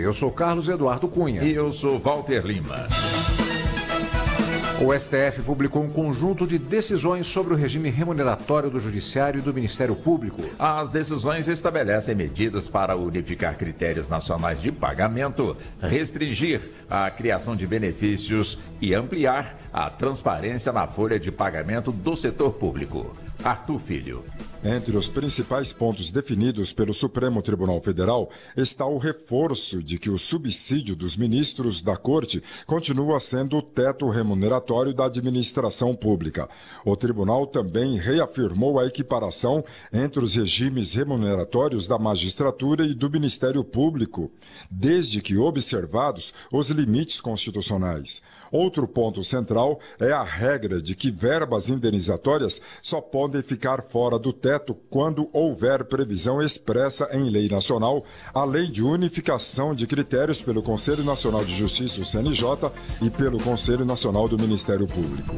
Eu sou Carlos Eduardo Cunha. E eu sou Walter Lima. O STF publicou um conjunto de decisões sobre o regime remuneratório do Judiciário e do Ministério Público. As decisões estabelecem medidas para unificar critérios nacionais de pagamento, restringir a criação de benefícios e ampliar a transparência na folha de pagamento do setor público. Arthur Filho. Entre os principais pontos definidos pelo Supremo Tribunal Federal está o reforço de que o subsídio dos ministros da Corte continua sendo o teto remuneratório da administração pública. O tribunal também reafirmou a equiparação entre os regimes remuneratórios da magistratura e do Ministério Público, desde que observados os limites constitucionais. Outro ponto central é a regra de que verbas indenizatórias só podem ficar fora do teto quando houver previsão expressa em lei nacional, além de unificação de critérios pelo Conselho Nacional de Justiça, o CNJ, e pelo Conselho Nacional do Ministério Público.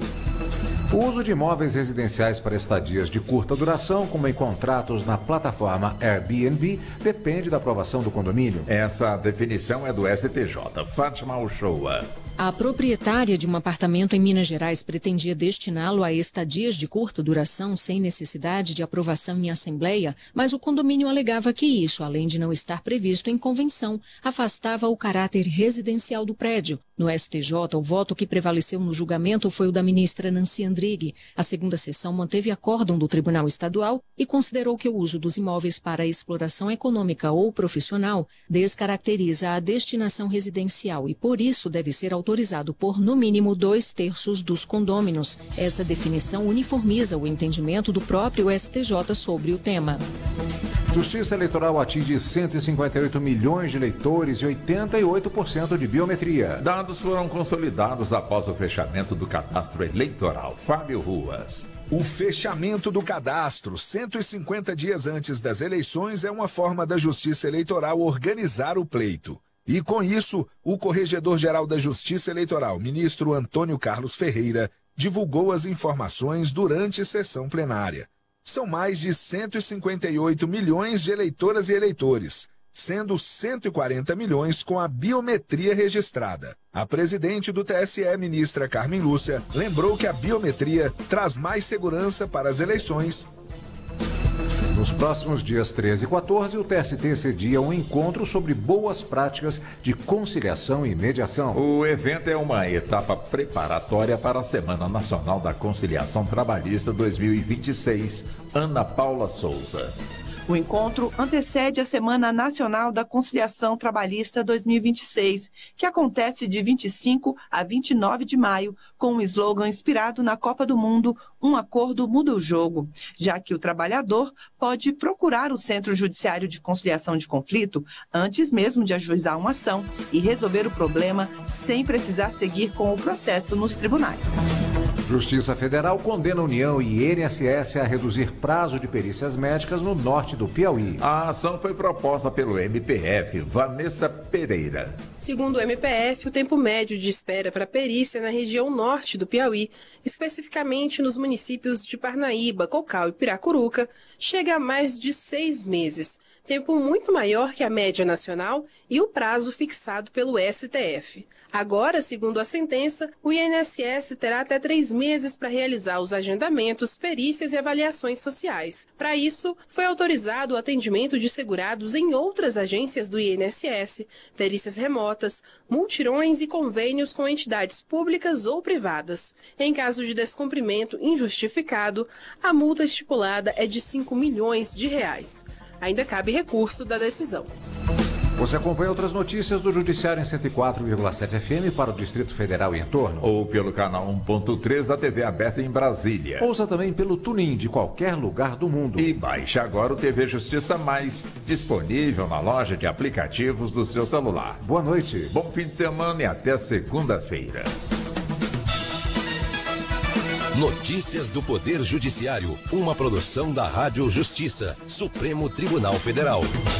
O uso de imóveis residenciais para estadias de curta duração, como em contratos na plataforma Airbnb, depende da aprovação do condomínio. Essa definição é do STJ. Fátima Uchoa. A proprietária de um apartamento em Minas Gerais pretendia destiná-lo a estadias de curta duração sem necessidade de aprovação em assembleia, mas o condomínio alegava que isso, além de não estar previsto em convenção, afastava o caráter residencial do prédio. No STJ, o voto que prevaleceu no julgamento foi o da ministra Nancy Andrighi. A segunda sessão manteve acórdão do Tribunal Estadual e considerou que o uso dos imóveis para exploração econômica ou profissional descaracteriza a destinação residencial e, por isso, deve ser autorizado por, no mínimo, 2/3 dos condôminos. Essa definição uniformiza o entendimento do próprio STJ sobre o tema. Justiça Eleitoral atinge 158 milhões de eleitores e 88% de biometria. Dados foram consolidados após o fechamento do cadastro eleitoral. Fábio Ruas. O fechamento do cadastro 150 dias antes das eleições é uma forma da Justiça Eleitoral organizar o pleito. E com isso, o Corregedor-Geral da Justiça Eleitoral, ministro Antônio Carlos Ferreira, divulgou as informações durante sessão plenária. São mais de 158 milhões de eleitoras e eleitores, sendo 140 milhões com a biometria registrada. A presidente do TSE, ministra Carmen Lúcia, lembrou que a biometria traz mais segurança para as eleições. Nos próximos dias 13 e 14, o TST cedia um encontro sobre boas práticas de conciliação e mediação. O evento é uma etapa preparatória para a Semana Nacional da Conciliação Trabalhista 2026. Ana Paula Souza. O encontro antecede a Semana Nacional da Conciliação Trabalhista 2026, que acontece de 25 a 29 de maio, com um slogan inspirado na Copa do Mundo, "Um acordo muda o jogo", já que o trabalhador pode procurar o Centro Judiciário de Conciliação de Conflito antes mesmo de ajuizar uma ação e resolver o problema sem precisar seguir com o processo nos tribunais. Justiça Federal condena a União e INSS a reduzir prazo de perícias médicas no norte do Piauí. A ação foi proposta pelo MPF. Vanessa Pereira. Segundo o MPF, o tempo médio de espera para perícia na região norte do Piauí, especificamente nos municípios de Parnaíba, Cocal e Piracuruca, chega a mais de 6 meses, tempo muito maior que a média nacional e o prazo fixado pelo STF. Agora, segundo a sentença, o INSS terá até 3 meses para realizar os agendamentos, perícias e avaliações sociais. Para isso, foi autorizado o atendimento de segurados em outras agências do INSS, perícias remotas, multirões e convênios com entidades públicas ou privadas. Em caso de descumprimento injustificado, a multa estipulada é de R$5 milhões. Ainda cabe recurso da decisão. Você acompanha outras notícias do Judiciário em 104,7 FM para o Distrito Federal e entorno. Ou pelo canal 1.3 da TV aberta em Brasília. Ouça também pelo TuneIn de qualquer lugar do mundo. E baixe agora o TV Justiça Mais, disponível na loja de aplicativos do seu celular. Boa noite. Bom fim de semana e até segunda-feira. Notícias do Poder Judiciário, uma produção da Rádio Justiça, Supremo Tribunal Federal.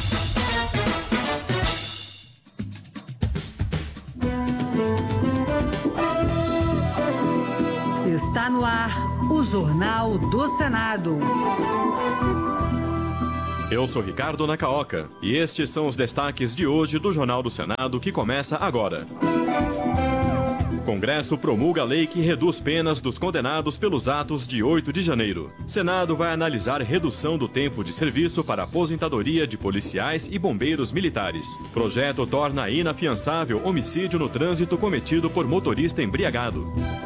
Está no ar o Jornal do Senado. Eu sou Ricardo Nakaoka e estes são os destaques de hoje do Jornal do Senado que começa agora. Congresso promulga a lei que reduz penas dos condenados pelos atos de 8 de janeiro. Senado vai analisar redução do tempo de serviço para aposentadoria de policiais e bombeiros militares. Projeto torna inafiançável homicídio no trânsito cometido por motorista embriagado.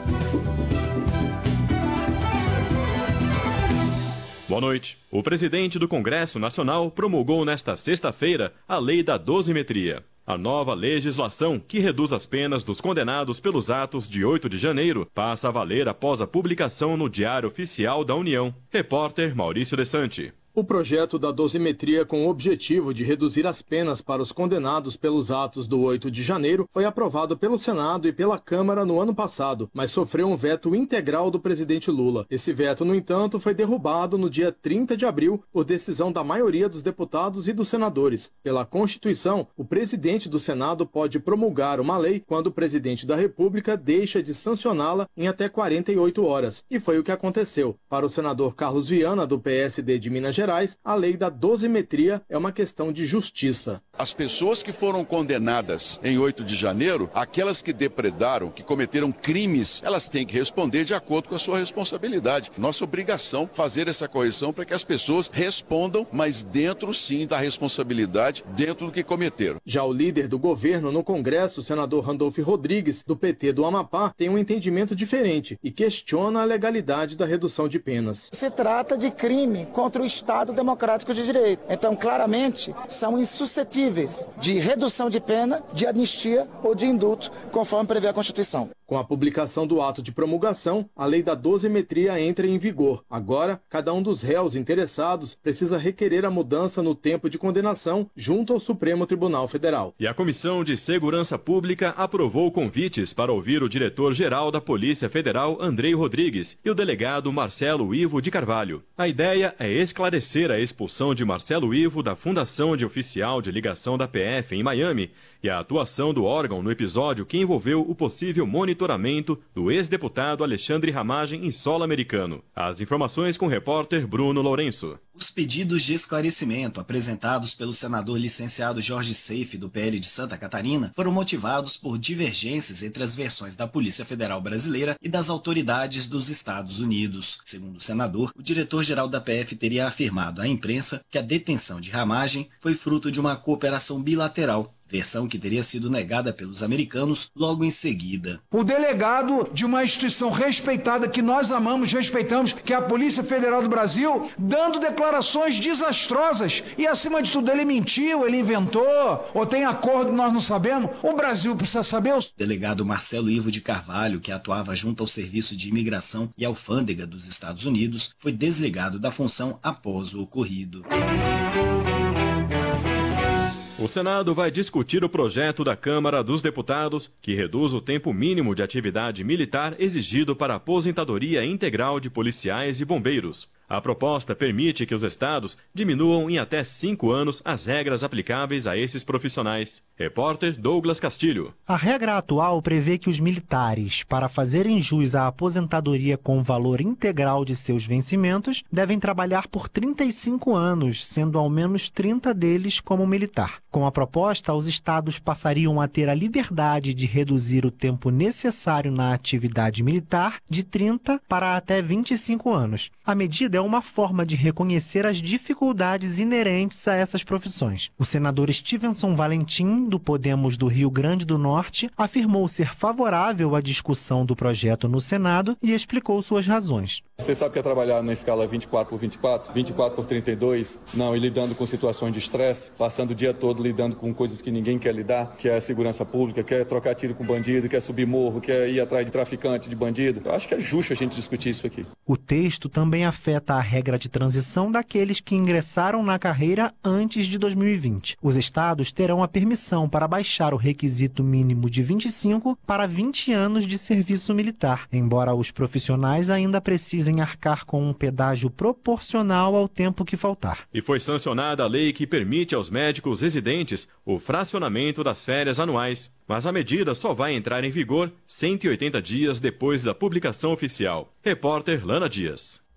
Boa noite. O presidente do Congresso Nacional promulgou nesta sexta-feira a Lei da Dosimetria. A nova legislação, que reduz as penas dos condenados pelos atos de 8 de janeiro, passa a valer após a publicação no Diário Oficial da União. Repórter Maurício Desante. O projeto da dosimetria, com o objetivo de reduzir as penas para os condenados pelos atos do 8 de janeiro, foi aprovado pelo Senado e pela Câmara no ano passado, mas sofreu um veto integral do presidente Lula. Esse veto, no entanto, foi derrubado no dia 30 de abril por decisão da maioria dos deputados e dos senadores. Pela Constituição, o presidente do Senado pode promulgar uma lei quando o presidente da República deixa de sancioná-la em até 48 horas. E foi o que aconteceu. Para o senador Carlos Viana, do PSD de Minas Gerais, a lei da dosimetria é uma questão de justiça. As pessoas que foram condenadas em 8 de janeiro, aquelas que depredaram, que cometeram crimes, elas têm que responder de acordo com a sua responsabilidade. Nossa obrigação fazer essa correção para que as pessoas respondam, mas dentro sim da responsabilidade, dentro do que cometeram. Já o líder do governo no Congresso, o senador Randolfo Rodrigues, do PT do Amapá, tem um entendimento diferente e questiona a legalidade da redução de penas. Se trata de crime contra o Estado democrático de direito. Então, claramente, são insuscetíveis de redução de pena, de anistia ou de indulto, conforme prevê a Constituição. Com a publicação do ato de promulgação, a lei da dosimetria entra em vigor. Agora, cada um dos réus interessados precisa requerer a mudança no tempo de condenação junto ao Supremo Tribunal Federal. E a Comissão de Segurança Pública aprovou convites para ouvir o diretor-geral da Polícia Federal, Andrei Rodrigues, e o delegado Marcelo Ivo de Carvalho. A ideia é esclarecer a expulsão de Marcelo Ivo da Fundação de Oficial de Ligação da PF em Miami e a atuação do órgão no episódio que envolveu o possível monitoramento do ex-deputado Alexandre Ramagem em solo americano. As informações com o repórter Bruno Lourenço. Os pedidos de esclarecimento apresentados pelo senador licenciado Jorge Seife, do PL de Santa Catarina, foram motivados por divergências entre as versões da Polícia Federal Brasileira e das autoridades dos Estados Unidos. Segundo o senador, o diretor-geral da PF teria afirmado à imprensa que a detenção de Ramagem foi fruto de uma cooperação bilateral, versão que teria sido negada pelos americanos logo em seguida. O delegado de uma instituição respeitada que nós amamos, respeitamos, que é a Polícia Federal do Brasil, dando declarações desastrosas e, acima de tudo, ele mentiu, ele inventou, ou tem acordo, nós não sabemos. O Brasil precisa saber. O delegado Marcelo Ivo de Carvalho, que atuava junto ao Serviço de Imigração e Alfândega dos Estados Unidos, foi desligado da função após o ocorrido. O Senado vai discutir o projeto da Câmara dos Deputados que reduz o tempo mínimo de atividade militar exigido para a aposentadoria integral de policiais e bombeiros. A proposta permite que os estados diminuam em até 5 anos as regras aplicáveis a esses profissionais. Repórter Douglas Castilho. A regra atual prevê que os militares, para fazerem jus à aposentadoria com o valor integral de seus vencimentos, devem trabalhar por 35 anos, sendo ao menos 30 deles como militar. Com a proposta, os estados passariam a ter a liberdade de reduzir o tempo necessário na atividade militar de 30 para até 25 anos. A medida é uma forma de reconhecer as dificuldades inerentes a essas profissões. O senador Stevenson Valentim, do Podemos do Rio Grande do Norte, afirmou ser favorável à discussão do projeto no Senado e explicou suas razões. Você sabe que é trabalhar na escala 24 por 24, 24 por 32, não, e lidando com situações de estresse, passando o dia todo lidando com coisas que ninguém quer lidar, que é a segurança pública, quer trocar tiro com bandido, quer subir morro, quer ir atrás de traficante, de bandido. Eu acho que é justo a gente discutir isso aqui. O texto também afeta a regra de transição daqueles que ingressaram na carreira antes de 2020. Os estados terão a permissão para baixar o requisito mínimo de 25 para 20 anos de serviço militar, embora os profissionais ainda precisem arcar com um pedágio proporcional ao tempo que faltar. E foi sancionada a lei que permite aos médicos residentes o fracionamento das férias anuais, mas a medida só vai entrar em vigor 180 dias depois da publicação oficial. Repórter Lana Dias.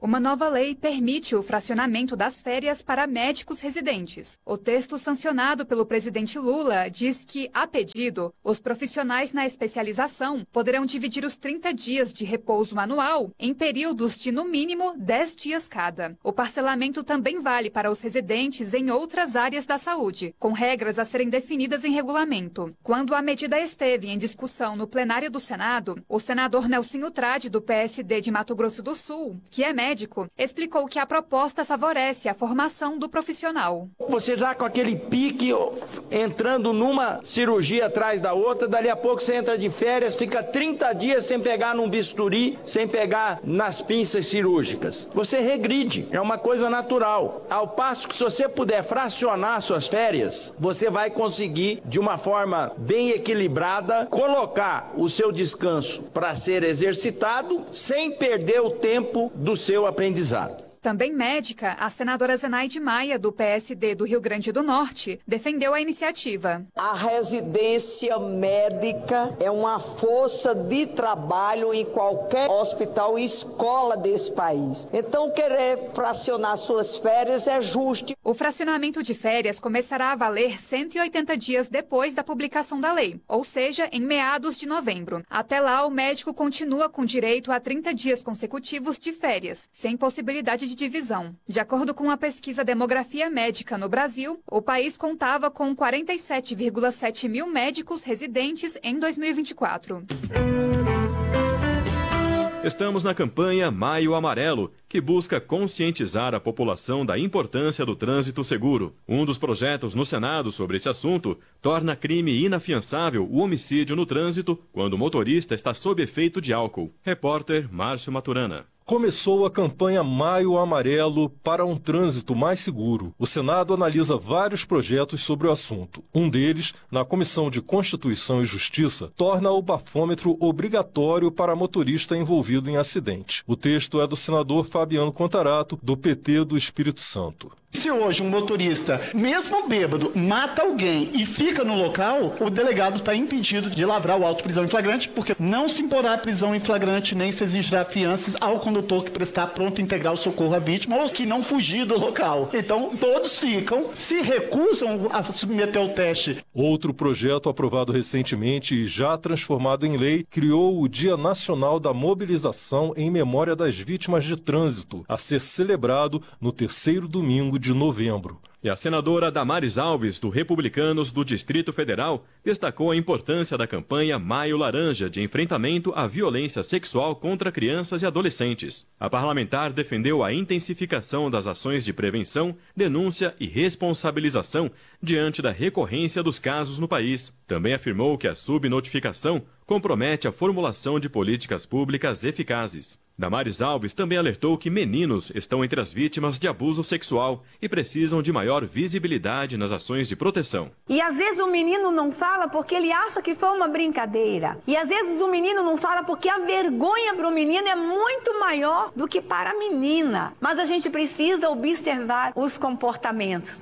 Uma nova lei permite o fracionamento das férias para médicos residentes. O texto sancionado pelo presidente Lula diz que, a pedido, os profissionais na especialização poderão dividir os 30 dias de repouso anual em períodos de, no mínimo, 10 dias cada. O parcelamento também vale para os residentes em outras áreas da saúde, com regras a serem definidas em regulamento. Quando a medida esteve em discussão no plenário do Senado, o senador Nelsinho Trade, do PSD de Mato Grosso do Sul, que é médico, explicou que a proposta favorece a formação do profissional. Você já com aquele pique entrando numa cirurgia atrás da outra, dali a pouco você entra de férias, fica 30 dias sem pegar num bisturi, sem pegar nas pinças cirúrgicas. Você regride, é uma coisa natural. Ao passo que se você puder fracionar suas férias, você vai conseguir, de uma forma bem equilibrada, colocar o seu descanso para ser exercitado sem perder o tempo do seu aprendizado. Também médica, a senadora Zenaide Maia, do PSD do Rio Grande do Norte, defendeu a iniciativa. A residência médica é uma força de trabalho em qualquer hospital e escola desse país. Então, querer fracionar suas férias é justo. O fracionamento de férias começará a valer 180 dias depois da publicação da lei, ou seja, em meados de novembro. Até lá, o médico continua com direito a 30 dias consecutivos de férias, sem possibilidade de divisão. De acordo com a pesquisa Demografia Médica no Brasil, o país contava com 47,7 mil médicos residentes em 2024. Estamos na campanha Maio Amarelo, que busca conscientizar a população da importância do trânsito seguro. Um dos projetos no Senado sobre esse assunto torna crime inafiançável o homicídio no trânsito quando o motorista está sob efeito de álcool. Repórter Márcio Maturana. Começou a campanha Maio Amarelo para um trânsito mais seguro. O Senado analisa vários projetos sobre o assunto. Um deles, na Comissão de Constituição e Justiça, torna o bafômetro obrigatório para motorista envolvido em acidente. O texto é do senador Fabiano Contarato, do PT do Espírito Santo. Se hoje um motorista, mesmo bêbado, mata alguém e fica no local, o delegado está impedido de lavrar o auto de prisão em flagrante, porque não se imporá prisão em flagrante nem se exigirá fianças ao condutor que prestar pronto integral socorro à vítima ou que não fugir do local. Então, todos ficam, se recusam a submeter ao teste. Outro projeto aprovado recentemente e já transformado em lei criou o Dia Nacional da Mobilização em Memória das Vítimas de Trânsito, a ser celebrado no 3º domingo de novembro. E a senadora Damares Alves, do Republicanos do Distrito Federal, destacou a importância da campanha Maio Laranja de enfrentamento à violência sexual contra crianças e adolescentes. A parlamentar defendeu a intensificação das ações de prevenção, denúncia e responsabilização diante da recorrência dos casos no país. Também afirmou que a subnotificação compromete a formulação de políticas públicas eficazes. Damares Alves também alertou que meninos estão entre as vítimas de abuso sexual e precisam de maior visibilidade nas ações de proteção. E às vezes o menino não fala porque ele acha que foi uma brincadeira. E às vezes o menino não fala porque a vergonha para o menino é muito maior do que para a menina. Mas a gente precisa observar os comportamentos.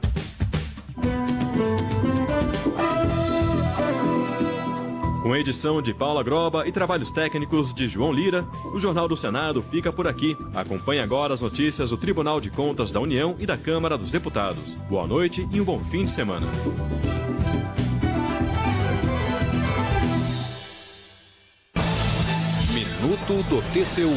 Com edição de Paula Groba e trabalhos técnicos de João Lira, o Jornal do Senado fica por aqui. Acompanhe agora as notícias do Tribunal de Contas da União e da Câmara dos Deputados. Boa noite e um bom fim de semana. Minuto do TCU.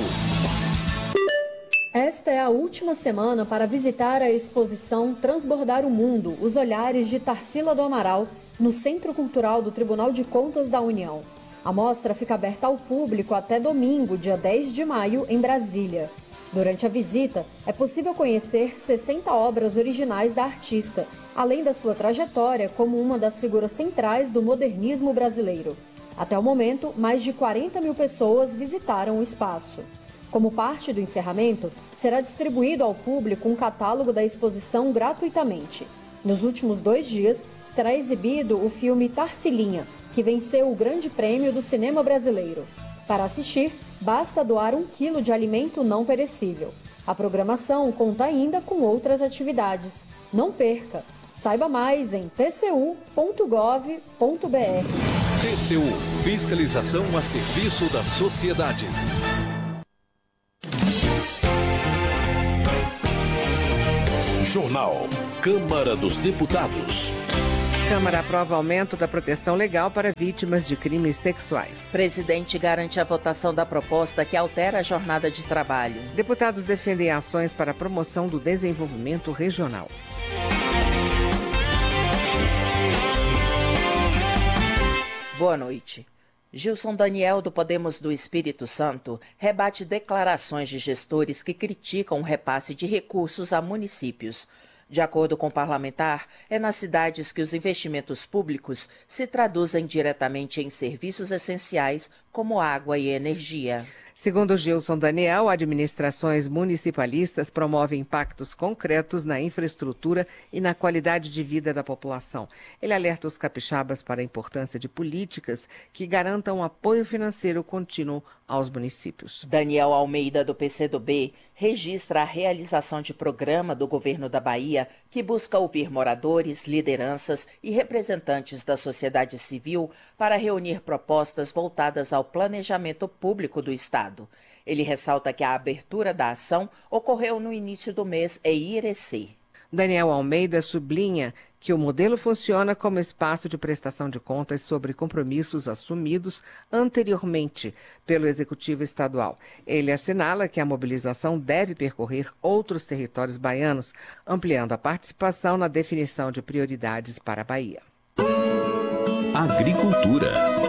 Esta é a última semana para visitar a exposição Transbordar o Mundo, os olhares de Tarsila do Amaral, no Centro Cultural do Tribunal de Contas da União. A mostra fica aberta ao público até domingo, dia 10 de maio, em Brasília. Durante a visita, é possível conhecer 60 obras originais da artista, além da sua trajetória como uma das figuras centrais do modernismo brasileiro. Até o momento, mais de 40 mil pessoas visitaram o espaço. Como parte do encerramento, será distribuído ao público um catálogo da exposição gratuitamente. Nos últimos 2 dias, será exibido o filme Tarsilinha, que venceu o Grande Prêmio do Cinema Brasileiro. Para assistir, basta doar 1 quilo de alimento não perecível. A programação conta ainda com outras atividades. Não perca! Saiba mais em tcu.gov.br. TCU, fiscalização a serviço da sociedade. Jornal. Câmara dos Deputados. Câmara aprova aumento da proteção legal para vítimas de crimes sexuais. Presidente garante a votação da proposta que altera a jornada de trabalho. Deputados defendem ações para a promoção do desenvolvimento regional. Boa noite. Gilson Daniel, do Podemos do Espírito Santo, rebate declarações de gestores que criticam o repasse de recursos a municípios. De acordo com o parlamentar, é nas cidades que os investimentos públicos se traduzem diretamente em serviços essenciais como água e energia. Segundo Gilson Daniel, administrações municipalistas promovem impactos concretos na infraestrutura e na qualidade de vida da população. Ele alerta os capixabas para a importância de políticas que garantam apoio financeiro contínuo aos municípios. Daniel Almeida, do PCdoB, registra a realização de programa do governo da Bahia que busca ouvir moradores, lideranças e representantes da sociedade civil para reunir propostas voltadas ao planejamento público do Estado. Ele ressalta que a abertura da ação ocorreu no início do mês em Irecê. Daniel Almeida sublinha que o modelo funciona como espaço de prestação de contas sobre compromissos assumidos anteriormente pelo Executivo Estadual. Ele assinala que a mobilização deve percorrer outros territórios baianos, ampliando a participação na definição de prioridades para a Bahia. Agricultura.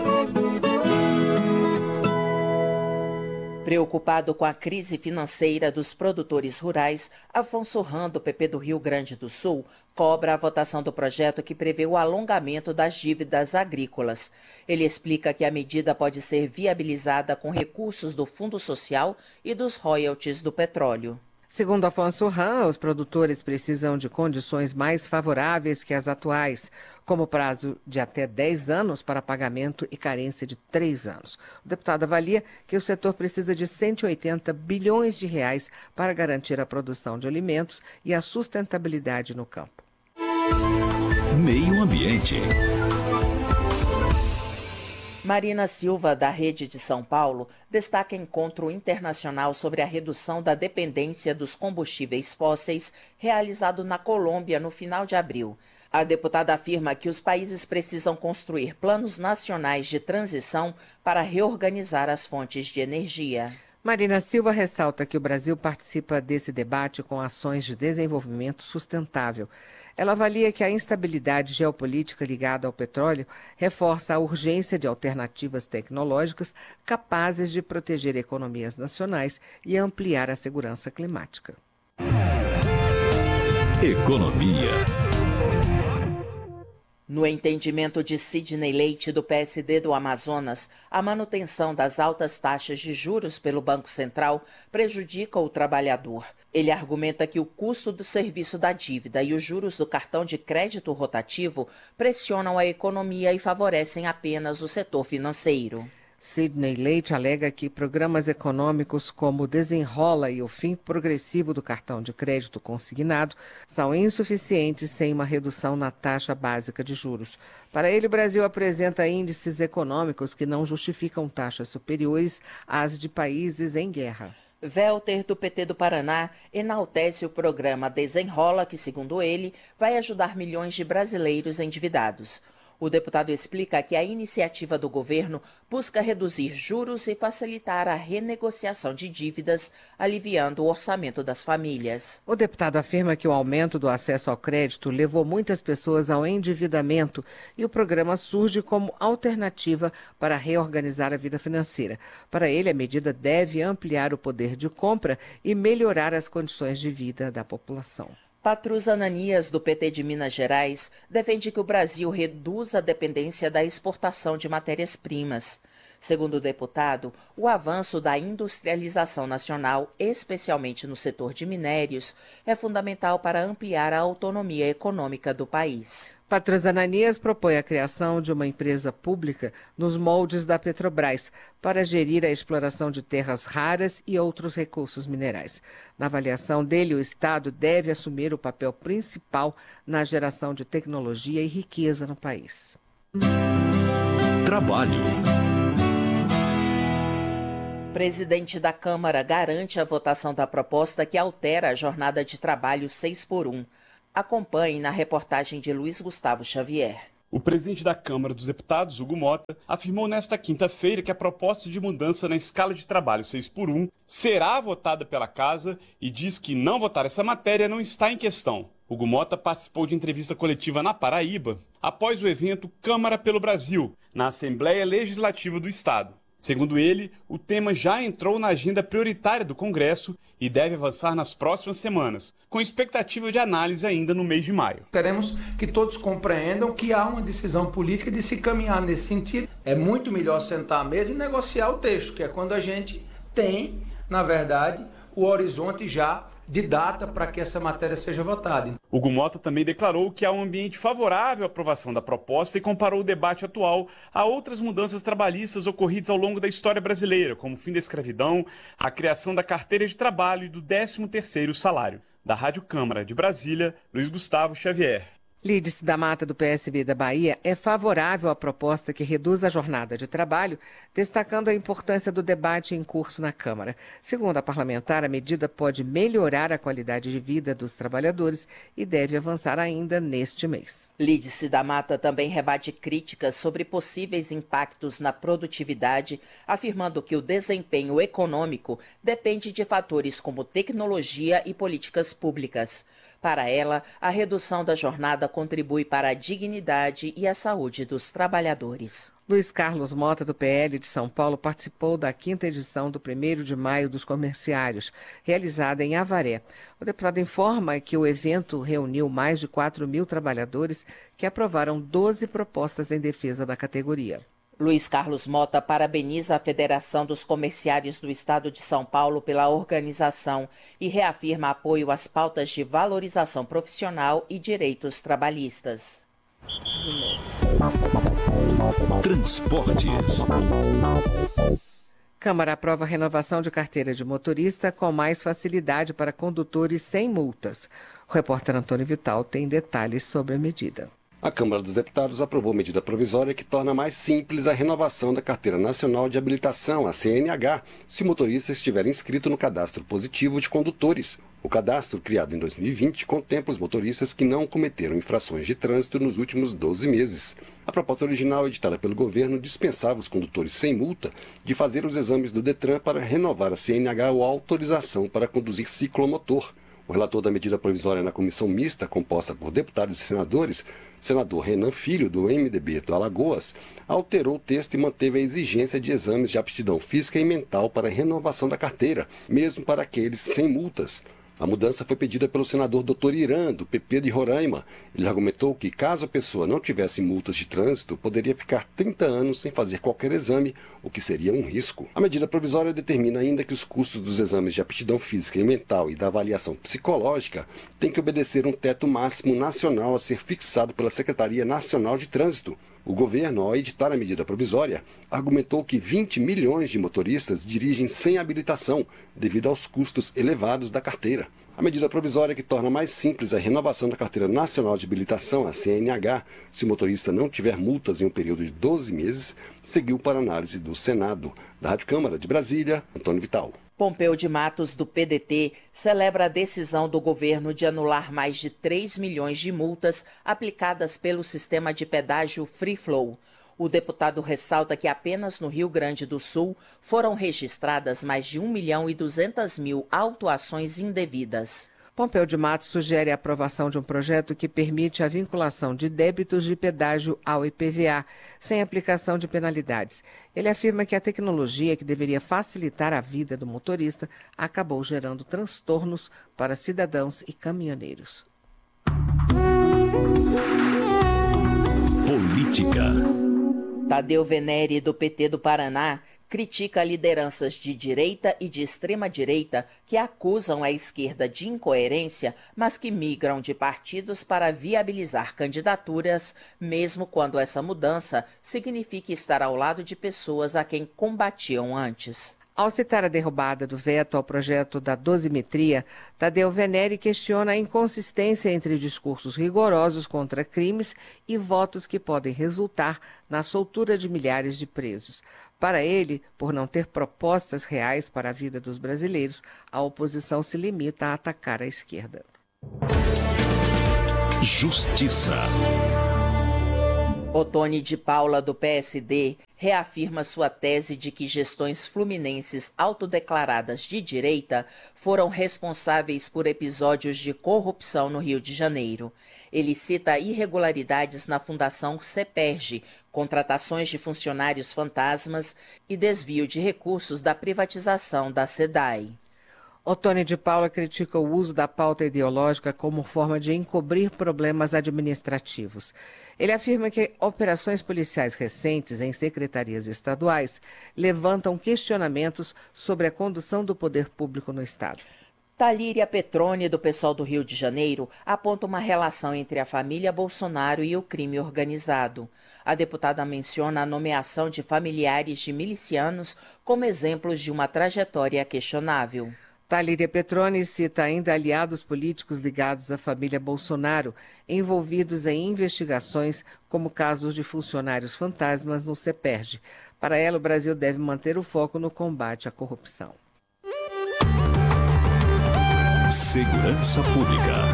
Preocupado com a crise financeira dos produtores rurais, Afonso Ram, do PP do Rio Grande do Sul, cobra a votação do projeto que prevê o alongamento das dívidas agrícolas. Ele explica que a medida pode ser viabilizada com recursos do Fundo Social e dos royalties do petróleo. Segundo Afonso Ram, os produtores precisam de condições mais favoráveis que as atuais, como prazo de até 10 anos para pagamento e carência de 3 anos. O deputado avalia que o setor precisa de 180 bilhões de reais para garantir a produção de alimentos e a sustentabilidade no campo. Meio Ambiente. Marina Silva, da Rede de São Paulo, destaca encontro internacional sobre a redução da dependência dos combustíveis fósseis realizado na Colômbia no final de abril. A deputada afirma que os países precisam construir planos nacionais de transição para reorganizar as fontes de energia. Marina Silva ressalta que o Brasil participa desse debate com ações de desenvolvimento sustentável. Ela avalia que a instabilidade geopolítica ligada ao petróleo reforça a urgência de alternativas tecnológicas capazes de proteger economias nacionais e ampliar a segurança climática. Economia. No entendimento de Sidney Leite, do PSD do Amazonas, a manutenção das altas taxas de juros pelo Banco Central prejudica o trabalhador. Ele argumenta que o custo do serviço da dívida e os juros do cartão de crédito rotativo pressionam a economia e favorecem apenas o setor financeiro. Sidney Leite alega que programas econômicos como o Desenrola e o fim progressivo do cartão de crédito consignado são insuficientes sem uma redução na taxa básica de juros. Para ele, o Brasil apresenta índices econômicos que não justificam taxas superiores às de países em guerra. Welter, do PT do Paraná, enaltece o programa Desenrola, que, segundo ele, vai ajudar milhões de brasileiros endividados. O deputado explica que a iniciativa do governo busca reduzir juros e facilitar a renegociação de dívidas, aliviando o orçamento das famílias. O deputado afirma que o aumento do acesso ao crédito levou muitas pessoas ao endividamento e o programa surge como alternativa para reorganizar a vida financeira. Para ele, a medida deve ampliar o poder de compra e melhorar as condições de vida da população. Patrus Ananias, do PT de Minas Gerais, defende que o Brasil reduza a dependência da exportação de matérias-primas. Segundo o deputado, o avanço da industrialização nacional, especialmente no setor de minérios, é fundamental para ampliar a autonomia econômica do país. Patrus Ananias propõe a criação de uma empresa pública nos moldes da Petrobras para gerir a exploração de terras raras e outros recursos minerais. Na avaliação dele, o Estado deve assumir o papel principal na geração de tecnologia e riqueza no país. Trabalho. Presidente da Câmara garante a votação da proposta que altera a jornada de trabalho 6x1. Acompanhe na reportagem de Luiz Gustavo Xavier. O presidente da Câmara dos Deputados, Hugo Mota, afirmou nesta quinta-feira que a proposta de mudança na escala de trabalho 6x1 será votada pela Casa e diz que não votar essa matéria não está em questão. Hugo Mota participou de entrevista coletiva na Paraíba após o evento Câmara pelo Brasil, na Assembleia Legislativa do Estado. Segundo ele, o tema já entrou na agenda prioritária do Congresso e deve avançar nas próximas semanas, com expectativa de análise ainda no mês de maio. Queremos que todos compreendam que há uma decisão política de se caminhar nesse sentido. É muito melhor sentar à mesa e negociar o texto, que é quando a gente tem, na verdade, o horizonte já de data para que essa matéria seja votada. Hugo Mota também declarou que há um ambiente favorável à aprovação da proposta e comparou o debate atual a outras mudanças trabalhistas ocorridas ao longo da história brasileira, como o fim da escravidão, a criação da carteira de trabalho e do 13º salário. Da Rádio Câmara de Brasília, Luiz Gustavo Xavier. Lídice da Mata, do PSB da Bahia, é favorável à proposta que reduz a jornada de trabalho, destacando a importância do debate em curso na Câmara. Segundo a parlamentar, a medida pode melhorar a qualidade de vida dos trabalhadores e deve avançar ainda neste mês. Lídice da Mata também rebate críticas sobre possíveis impactos na produtividade, afirmando que o desempenho econômico depende de fatores como tecnologia e políticas públicas. Para ela, a redução da jornada contribui para a dignidade e a saúde dos trabalhadores. Luiz Carlos Mota, do PL de São Paulo, participou da 5ª edição do 1º de Maio dos Comerciários, realizada em Avaré. O deputado informa que o evento reuniu mais de 4.000 trabalhadores que aprovaram 12 propostas em defesa da categoria. Luiz Carlos Mota parabeniza a Federação dos Comerciários do Estado de São Paulo pela organização e reafirma apoio às pautas de valorização profissional e direitos trabalhistas. Transportes. Câmara aprova a renovação de carteira de motorista com mais facilidade para condutores sem multas. O repórter Antônio Vital tem detalhes sobre a medida. A Câmara dos Deputados aprovou medida provisória que torna mais simples a renovação da Carteira Nacional de Habilitação, a CNH, se o motorista estiver inscrito no Cadastro Positivo de Condutores. O cadastro, criado em 2020, contempla os motoristas que não cometeram infrações de trânsito nos últimos 12 meses. A proposta original, editada pelo governo, dispensava os condutores sem multa de fazer os exames do Detran para renovar a CNH ou a autorização para conduzir ciclomotor. O relator da medida provisória na comissão mista, composta por deputados e senadores, senador Renan Filho, do MDB do Alagoas, alterou o texto e manteve a exigência de exames de aptidão física e mental para a renovação da carteira, mesmo para aqueles sem multas. A mudança foi pedida pelo senador Dr. Irã, do PP de Roraima. Ele argumentou que, caso a pessoa não tivesse multas de trânsito, poderia ficar 30 anos sem fazer qualquer exame, o que seria um risco. A medida provisória determina ainda que os custos dos exames de aptidão física e mental e da avaliação psicológica têm que obedecer um teto máximo nacional a ser fixado pela Secretaria Nacional de Trânsito. O governo, ao editar a medida provisória, argumentou que 20 milhões de motoristas dirigem sem habilitação, devido aos custos elevados da carteira. A medida provisória que torna mais simples a renovação da Carteira Nacional de Habilitação, a CNH, se o motorista não tiver multas em um período de 12 meses, seguiu para análise do Senado. Da Rádio Câmara de Brasília, Antônio Vital. Pompeu de Matos, do PDT, celebra a decisão do governo de anular mais de 3 milhões de multas aplicadas pelo sistema de pedágio Free Flow. O deputado ressalta que apenas no Rio Grande do Sul foram registradas mais de 1.200.000 autuações indevidas. Pompeu de Matos sugere a aprovação de um projeto que permite a vinculação de débitos de pedágio ao IPVA, sem aplicação de penalidades. Ele afirma que a tecnologia que deveria facilitar a vida do motorista acabou gerando transtornos para cidadãos e caminhoneiros. Política. Tadeu Venere, do PT do Paraná, critica lideranças de direita e de extrema-direita que acusam a esquerda de incoerência, mas que migram de partidos para viabilizar candidaturas, mesmo quando essa mudança signifique estar ao lado de pessoas a quem combatiam antes. Ao citar a derrubada do veto ao projeto da dosimetria, Tadeu Venere questiona a inconsistência entre discursos rigorosos contra crimes e votos que podem resultar na soltura de milhares de presos. Para ele, por não ter propostas reais para a vida dos brasileiros, a oposição se limita a atacar a esquerda. Justiça. Otone de Paula, do PSD, reafirma sua tese de que gestões fluminenses autodeclaradas de direita foram responsáveis por episódios de corrupção no Rio de Janeiro. Ele cita irregularidades na Fundação CEPERJ, contratações de funcionários fantasmas e desvio de recursos da privatização da SEDAI. Otone de Paula critica o uso da pauta ideológica como forma de encobrir problemas administrativos. Ele afirma que operações policiais recentes em secretarias estaduais levantam questionamentos sobre a condução do poder público no Estado. Talíria Petroni, do PSOL do Rio de Janeiro, aponta uma relação entre a família Bolsonaro e o crime organizado. A deputada menciona a nomeação de familiares de milicianos como exemplos de uma trajetória questionável. Talíria Petroni cita ainda aliados políticos ligados à família Bolsonaro, envolvidos em investigações como casos de funcionários fantasmas no CEPERJ. Para ela, o Brasil deve manter o foco no combate à corrupção. Segurança Pública.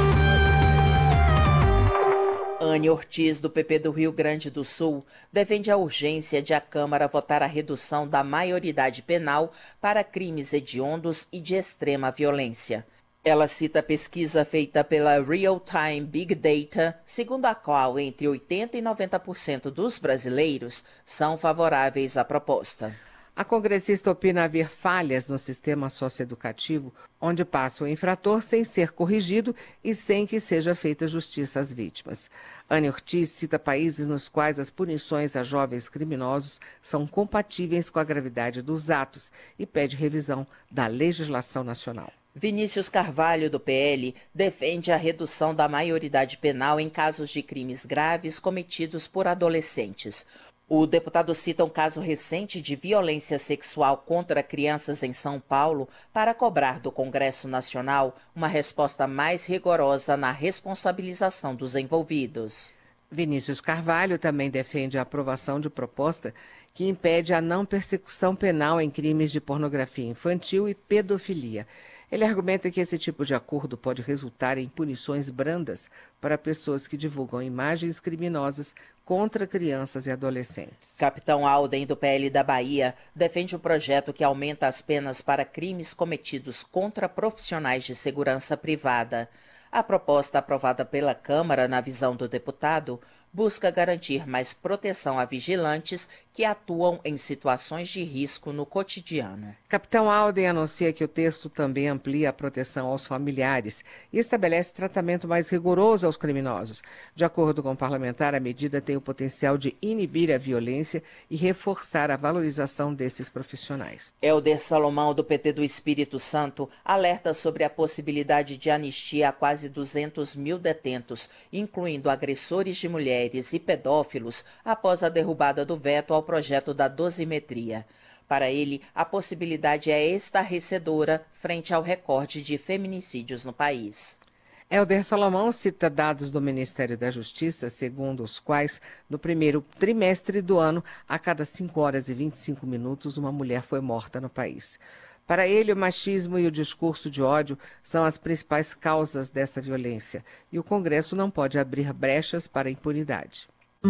Anne Ortiz, do PP do Rio Grande do Sul, defende a urgência de a Câmara votar a redução da maioridade penal para crimes hediondos e de extrema violência. Ela cita a pesquisa feita pela Real Time Big Data, segundo a qual entre 80% e 90% dos brasileiros são favoráveis à proposta. A congressista opina haver falhas no sistema socioeducativo, onde passa o infrator sem ser corrigido e sem que seja feita justiça às vítimas. Anne Ortiz cita países nos quais as punições a jovens criminosos são compatíveis com a gravidade dos atos e pede revisão da legislação nacional. Vinícius Carvalho, do PL, defende a redução da maioridade penal em casos de crimes graves cometidos por adolescentes. O deputado cita um caso recente de violência sexual contra crianças em São Paulo para cobrar do Congresso Nacional uma resposta mais rigorosa na responsabilização dos envolvidos. Vinícius Carvalho também defende a aprovação de proposta que impede a não persecução penal em crimes de pornografia infantil e pedofilia. Ele argumenta que esse tipo de acordo pode resultar em punições brandas para pessoas que divulgam imagens criminosas contra crianças e adolescentes. Capitão Alden, do PL da Bahia, defende um projeto que aumenta as penas para crimes cometidos contra profissionais de segurança privada. A proposta aprovada pela Câmara, na visão do deputado, busca garantir mais proteção a vigilantes que atuam em situações de risco no cotidiano. Capitão Alden anuncia que o texto também amplia a proteção aos familiares e estabelece tratamento mais rigoroso aos criminosos. De acordo com o parlamentar, a medida tem o potencial de inibir a violência e reforçar a valorização desses profissionais. Helder Salomão, do PT do Espírito Santo, alerta sobre a possibilidade de anistia a quase 200 mil detentos, incluindo agressores de mulheres e pedófilos, após a derrubada do veto ao projeto da dosimetria. Para ele, a possibilidade é estarrecedora frente ao recorde de feminicídios no país. Helder Salomão cita dados do Ministério da Justiça, segundo os quais, no primeiro trimestre do ano, a cada 5 horas e 25 minutos, uma mulher foi morta no país. Para ele, o machismo e o discurso de ódio são as principais causas dessa violência, e o Congresso não pode abrir brechas para a impunidade.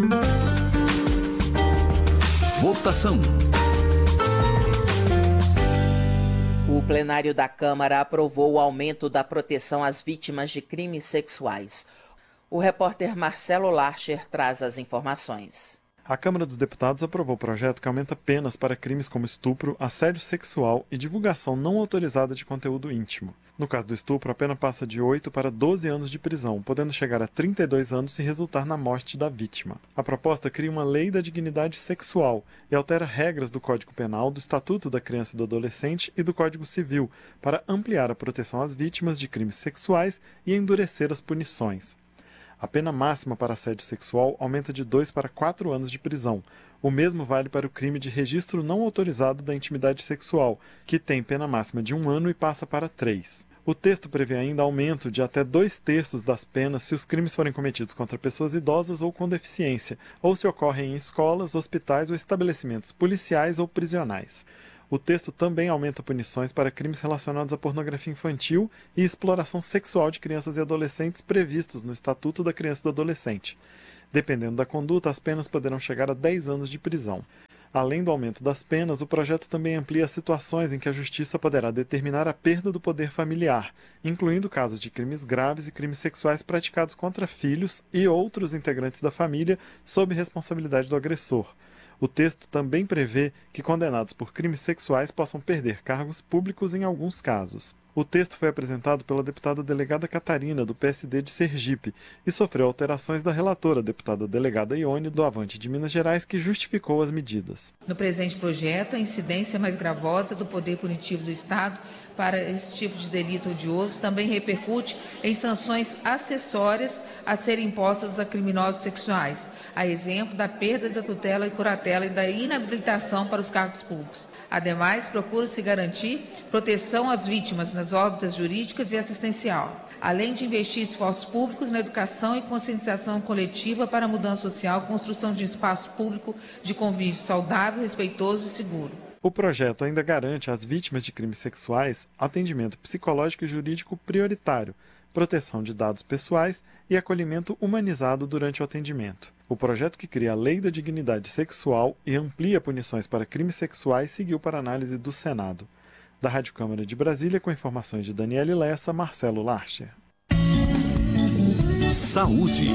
Votação. O plenário da Câmara aprovou o aumento da proteção às vítimas de crimes sexuais. O repórter Marcelo Larcher traz as informações. A Câmara dos Deputados aprovou o projeto que aumenta penas para crimes como estupro, assédio sexual e divulgação não autorizada de conteúdo íntimo. No caso do estupro, a pena passa de 8 para 12 anos de prisão, podendo chegar a 32 anos se resultar na morte da vítima. A proposta cria uma lei da dignidade sexual e altera regras do Código Penal, do Estatuto da Criança e do Adolescente e do Código Civil, para ampliar a proteção às vítimas de crimes sexuais e endurecer as punições. A pena máxima para assédio sexual aumenta de 2 para 4 anos de prisão. O mesmo vale para o crime de registro não autorizado da intimidade sexual, que tem pena máxima de 1 ano e passa para 3. O texto prevê ainda aumento de até 2/3 das penas se os crimes forem cometidos contra pessoas idosas ou com deficiência, ou se ocorrem em escolas, hospitais ou estabelecimentos policiais ou prisionais. O texto também aumenta punições para crimes relacionados à pornografia infantil e exploração sexual de crianças e adolescentes previstos no Estatuto da Criança e do Adolescente. Dependendo da conduta, as penas poderão chegar a 10 anos de prisão. Além do aumento das penas, o projeto também amplia situações em que a Justiça poderá determinar a perda do poder familiar, incluindo casos de crimes graves e crimes sexuais praticados contra filhos e outros integrantes da família sob responsabilidade do agressor. O texto também prevê que condenados por crimes sexuais possam perder cargos públicos em alguns casos. O texto foi apresentado pela deputada delegada Catarina, do PSD de Sergipe, e sofreu alterações da relatora, deputada delegada Ione, do Avante de Minas Gerais, que justificou as medidas. No presente projeto, a incidência mais gravosa do poder punitivo do Estado para esse tipo de delito odioso também repercute em sanções acessórias a serem impostas a criminosos sexuais, a exemplo da perda da tutela e curatela e da inabilitação para os cargos públicos. Ademais, procura-se garantir proteção às vítimas nas órbitas jurídicas e assistencial, além de investir esforços públicos na educação e conscientização coletiva para a mudança social e construção de espaço público de convívio saudável, respeitoso e seguro. O projeto ainda garante às vítimas de crimes sexuais atendimento psicológico e jurídico prioritário, proteção de dados pessoais e acolhimento humanizado durante o atendimento. O projeto que cria a Lei da Dignidade Sexual e amplia punições para crimes sexuais seguiu para análise do Senado. Da Rádio Câmara de Brasília, com informações de Daniele Lessa, Marcelo Larcher. Saúde.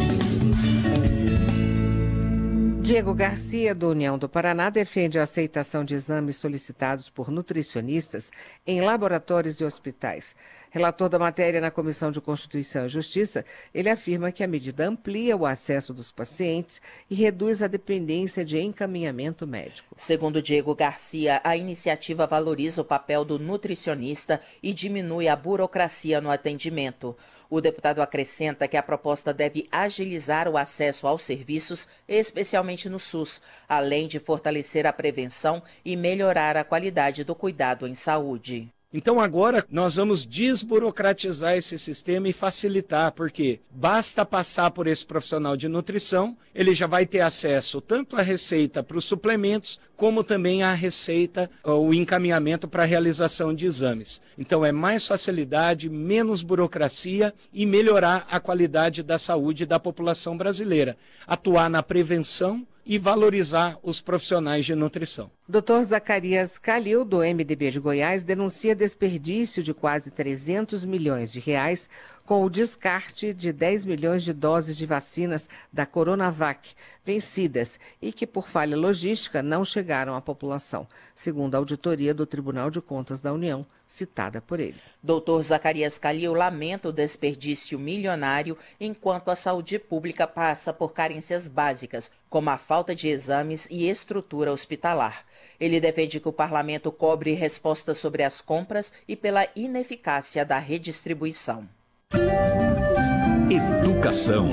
Diego Garcia, do União do Paraná, defende a aceitação de exames solicitados por nutricionistas em laboratórios e hospitais. Relator da matéria na Comissão de Constituição e Justiça, ele afirma que a medida amplia o acesso dos pacientes e reduz a dependência de encaminhamento médico. Segundo Diego Garcia, a iniciativa valoriza o papel do nutricionista e diminui a burocracia no atendimento. O deputado acrescenta que a proposta deve agilizar o acesso aos serviços, especialmente no SUS, além de fortalecer a prevenção e melhorar a qualidade do cuidado em saúde. Então agora nós vamos desburocratizar esse sistema e facilitar, porque basta passar por esse profissional de nutrição, ele já vai ter acesso tanto à receita para os suplementos, como também à receita, o encaminhamento para a realização de exames. Então é mais facilidade, menos burocracia e melhorar a qualidade da saúde da população brasileira. Atuar na prevenção e valorizar os profissionais de nutrição. Dr. Zacarias Calil, do MDB de Goiás, denuncia desperdício de quase 300 milhões de reais com o descarte de 10 milhões de doses de vacinas da Coronavac vencidas e que, por falha logística, não chegaram à população, segundo a auditoria do Tribunal de Contas da União, citada por ele. Dr. Zacarias Calil lamenta o desperdício milionário enquanto a saúde pública passa por carências básicas, como a falta de exames e estrutura hospitalar. Ele defende que o parlamento cobre respostas sobre as compras e pela ineficácia da redistribuição. Educação.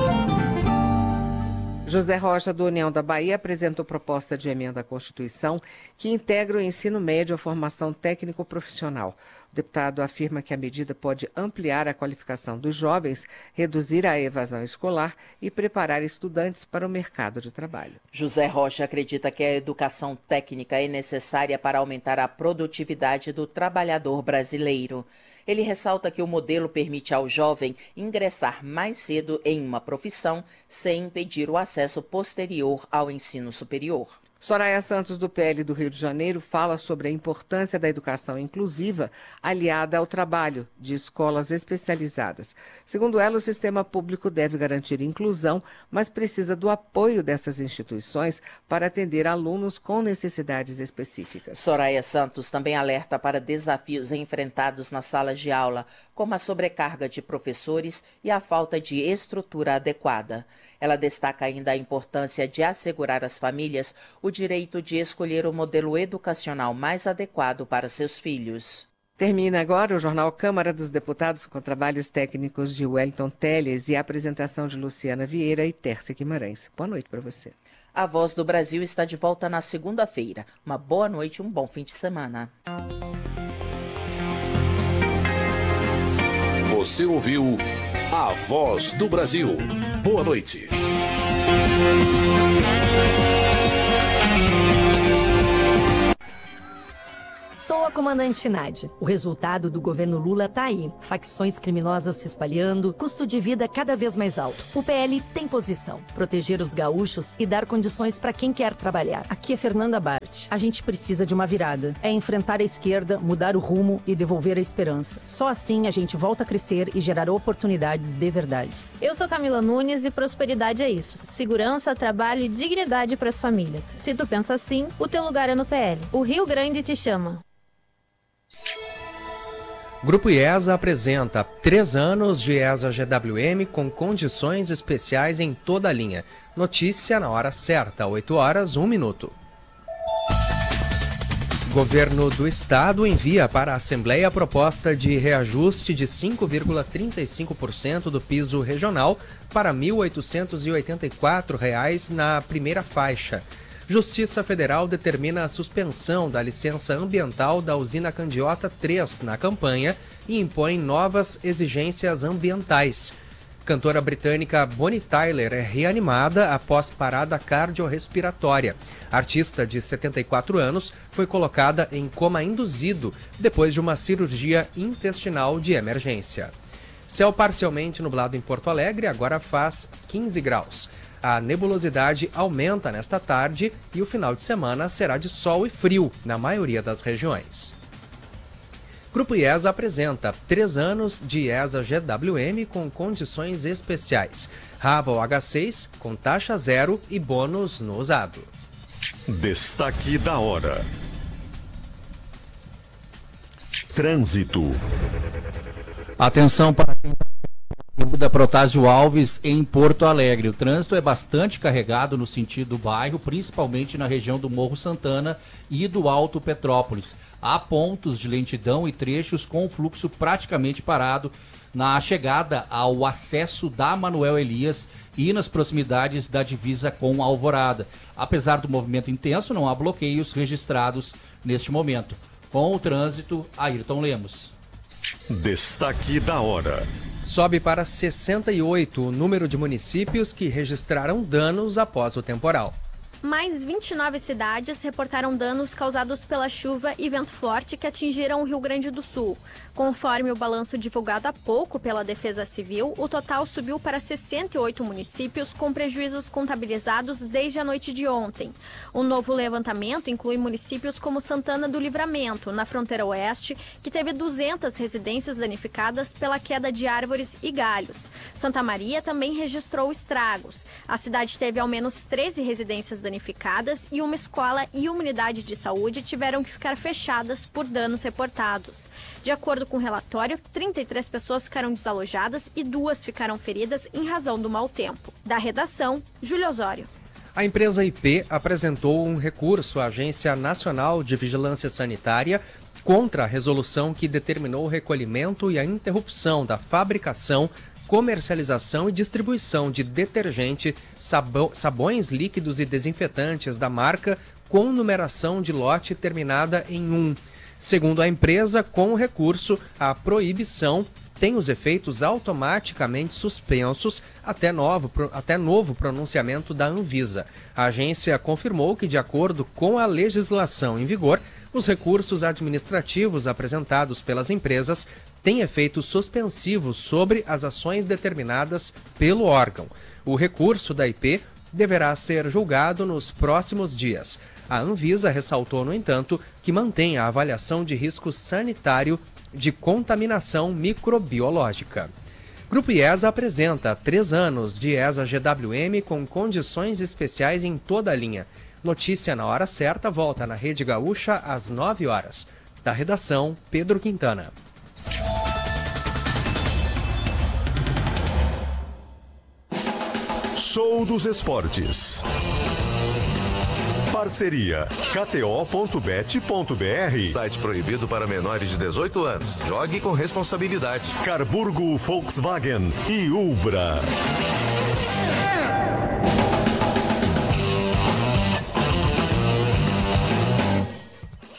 José Rocha, do União da Bahia, apresentou proposta de emenda à Constituição que integra o ensino médio à formação técnico-profissional. O deputado afirma que a medida pode ampliar a qualificação dos jovens, reduzir a evasão escolar e preparar estudantes para o mercado de trabalho. José Rocha acredita que a educação técnica é necessária para aumentar a produtividade do trabalhador brasileiro. Ele ressalta que o modelo permite ao jovem ingressar mais cedo em uma profissão sem impedir o acesso posterior ao ensino superior. Soraya Santos, do PL do Rio de Janeiro, fala sobre a importância da educação inclusiva aliada ao trabalho de escolas especializadas. Segundo ela, o sistema público deve garantir inclusão, mas precisa do apoio dessas instituições para atender alunos com necessidades específicas. Soraya Santos também alerta para desafios enfrentados nas salas de aula, como a sobrecarga de professores e a falta de estrutura adequada. Ela destaca ainda a importância de assegurar às famílias o direito de escolher o modelo educacional mais adequado para seus filhos. Termina agora o Jornal Câmara dos Deputados com trabalhos técnicos de Wellington Teles e a apresentação de Luciana Vieira e Tércia Guimarães. Boa noite para você. A Voz do Brasil está de volta na segunda-feira. Uma boa noite e um bom fim de semana. Você ouviu A Voz do Brasil. Boa noite. Sou a comandante Nádia. O resultado do governo Lula tá aí. Facções criminosas se espalhando, custo de vida cada vez mais alto. O PL tem posição. Proteger os gaúchos e dar condições para quem quer trabalhar. Aqui é Fernanda Bart. A gente precisa de uma virada. É enfrentar a esquerda, mudar o rumo e devolver a esperança. Só assim a gente volta a crescer e gerar oportunidades de verdade. Eu sou Camila Nunes e prosperidade é isso. Segurança, trabalho e dignidade para as famílias. Se tu pensa assim, o teu lugar é no PL. O Rio Grande te chama. Grupo IESA apresenta 3 anos de IESA GWM com condições especiais em toda a linha. Notícia na hora certa, 8 horas, 1 minuto. Governo do Estado envia para a Assembleia a proposta de reajuste de 5,35% do piso regional para R$ 1.884 na primeira faixa. Justiça Federal determina a suspensão da licença ambiental da usina Candiota 3 na campanha e impõe novas exigências ambientais. Cantora britânica Bonnie Tyler é reanimada após parada cardiorrespiratória. A artista de 74 anos foi colocada em coma induzido depois de uma cirurgia intestinal de emergência. Céu parcialmente nublado em Porto Alegre, agora faz 15 graus. A nebulosidade aumenta nesta tarde e o final de semana será de sol e frio na maioria das regiões. Grupo IESA apresenta 3 anos de IESA GWM com condições especiais. Raval H6 com taxa zero e bônus no usado. Destaque da hora. Trânsito. Atenção para quem da Protásio Alves em Porto Alegre. O trânsito é bastante carregado no sentido do bairro, principalmente na região do Morro Santana e do Alto Petrópolis. Há pontos de lentidão e trechos com fluxo praticamente parado na chegada ao acesso da Manuel Elias e nas proximidades da divisa com a Alvorada. Apesar do movimento intenso, não há bloqueios registrados neste momento. Com o trânsito, Ayrton Lemos. Destaque da hora. Sobe para 68 o número de municípios que registraram danos após o temporal. Mais 29 cidades reportaram danos causados pela chuva e vento forte que atingiram o Rio Grande do Sul. Conforme o balanço divulgado há pouco pela Defesa Civil, o total subiu para 68 municípios com prejuízos contabilizados desde a noite de ontem. O novo levantamento inclui municípios como Santana do Livramento, na fronteira oeste, que teve 200 residências danificadas pela queda de árvores e galhos. Santa Maria também registrou estragos. A cidade teve ao menos 13 residências danificadas e uma escola e uma unidade de saúde tiveram que ficar fechadas por danos reportados. De acordo com o relatório, 33 pessoas ficaram desalojadas e 2 ficaram feridas em razão do mau tempo. Da redação, Júlio Osório. A empresa IP apresentou um recurso à Agência Nacional de Vigilância Sanitária contra a resolução que determinou o recolhimento e a interrupção da fabricação, comercialização e distribuição de detergente, sabões líquidos e desinfetantes da marca com numeração de lote terminada em 1. Segundo a empresa, com o recurso, a proibição tem os efeitos automaticamente suspensos até novo pronunciamento da Anvisa. A agência confirmou que, de acordo com a legislação em vigor, os recursos administrativos apresentados pelas empresas têm efeito suspensivo sobre as ações determinadas pelo órgão. O recurso da IP deverá ser julgado nos próximos dias. A Anvisa ressaltou, no entanto, que mantém a avaliação de risco sanitário de contaminação microbiológica. Grupo IESA apresenta 3 anos de IESA GWM com condições especiais em toda a linha. Notícia na hora certa volta na Rede Gaúcha às 9 horas. Da redação, Pedro Quintana. Show dos Esportes. Parceria KTO.bet.br. Site proibido para menores de 18 anos. Jogue com responsabilidade. Carburgo Volkswagen e Ubra.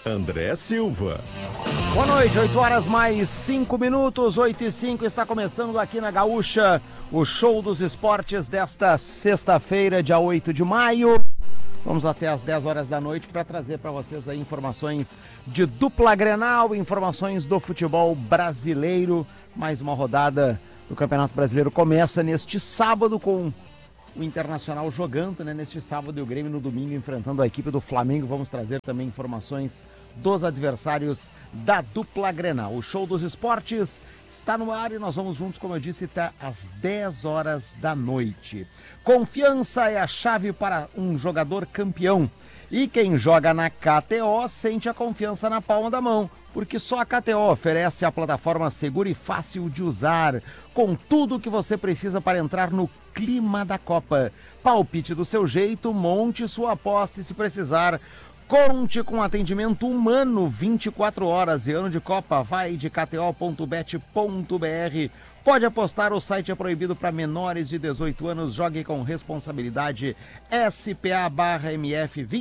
André Silva. Boa noite, 8h mais 5, 8h05, está começando aqui na Gaúcha o Show dos Esportes desta sexta-feira, dia 8 de maio. Vamos até às 10 horas da noite para trazer para vocês aí informações de dupla Grenal, informações do futebol brasileiro. Mais uma rodada do Campeonato Brasileiro começa neste sábado com o Internacional jogando, né? Neste sábado e o Grêmio no domingo enfrentando a equipe do Flamengo. Vamos trazer também informações dos adversários da dupla Grenal. O Show dos Esportes está no ar e nós vamos juntos, como eu disse, até às 10 horas da noite. Confiança é a chave para um jogador campeão. E quem joga na KTO sente a confiança na palma da mão, porque só a KTO oferece a plataforma segura e fácil de usar, com tudo o que você precisa para entrar no clima da Copa. Palpite do seu jeito, monte sua aposta e, se precisar, conte com atendimento humano 24 horas. E ano de Copa, vai de kto.bet.br. Pode apostar, o site é proibido para menores de 18 anos. Jogue com responsabilidade. SPA/MF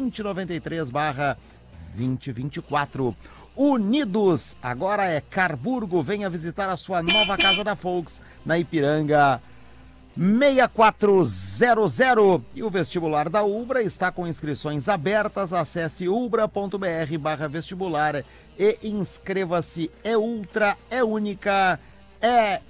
2093/2024. Unidos, agora é Carburgo. Venha visitar a sua nova casa da Volks, na Ipiranga 6400. E o vestibular da Ubra está com inscrições abertas. Acesse ubra.br/vestibular e inscreva-se. É ultra, é única, é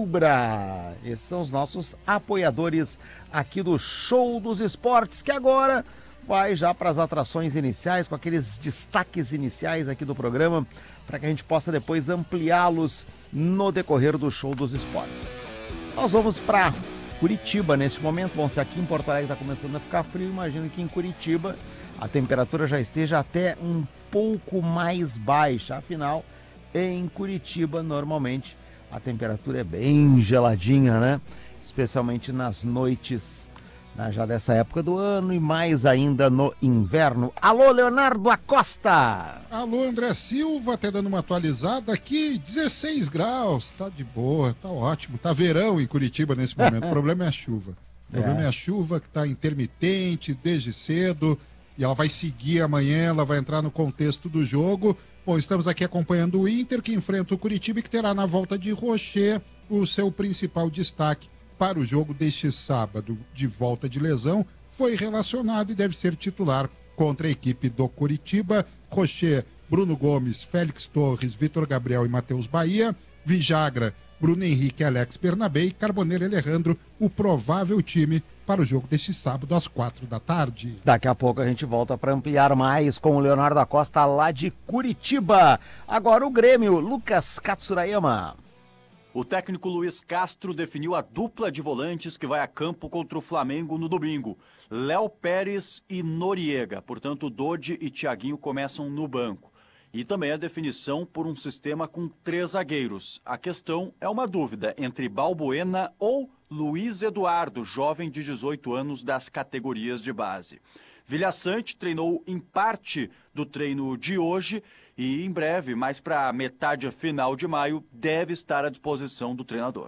Ubra. Esses são os nossos apoiadores aqui do Show dos Esportes, que agora vai já para as atrações iniciais, com aqueles destaques iniciais aqui do programa, para que a gente possa depois ampliá-los no decorrer do Show dos Esportes. Nós vamos para Curitiba neste momento. Bom, se aqui em Porto Alegre está começando a ficar frio, imagino que em Curitiba a temperatura já esteja até um pouco mais baixa. Afinal, em Curitiba, normalmente, a temperatura é bem geladinha, né? Especialmente nas noites, né, já dessa época do ano e mais ainda no inverno. Alô, Leonardo Acosta! Alô, André Silva, até dando uma atualizada aqui, 16 graus, tá de boa, tá ótimo. Tá verão em Curitiba nesse momento, o problema é a chuva. O problema é a chuva que tá intermitente desde cedo e ela vai seguir amanhã, ela vai entrar no contexto do jogo. Bom, estamos aqui acompanhando o Inter, que enfrenta o Curitiba e que terá na volta de Rocher o seu principal destaque para o jogo deste sábado. De volta de lesão, foi relacionado e deve ser titular contra a equipe do Curitiba. Rocher, Bruno Gomes, Félix Torres, Vitor Gabriel e Matheus Bahia. Vijagra, Bruno Henrique, Alex Bernabé e Carboneiro Alejandro, o provável time para o jogo deste sábado às 4 da tarde. Daqui a pouco a gente volta para ampliar mais com o Leonardo Acosta lá de Curitiba. Agora o Grêmio, Lucas Katsurayama. O técnico Luiz Castro definiu a dupla de volantes que vai a campo contra o Flamengo no domingo. Léo Pérez e Noriega. Portanto, Dodi e Thiaguinho começam no banco. E também a definição por um sistema com 3 zagueiros. A questão é uma dúvida entre Balbuena ou Luiz Eduardo, jovem de 18 anos das categorias de base. Vilhaçante treinou em parte do treino de hoje e em breve, mais para a metade final de maio, deve estar à disposição do treinador.